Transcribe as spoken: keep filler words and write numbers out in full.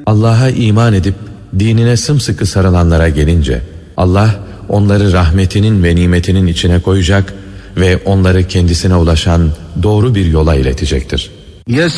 Allah'a iman edip dinine sımsıkı sarılanlara gelince Allah onları rahmetinin ve nimetinin içine koyacak ve onları kendisine ulaşan doğru bir yola iletecektir. Yes.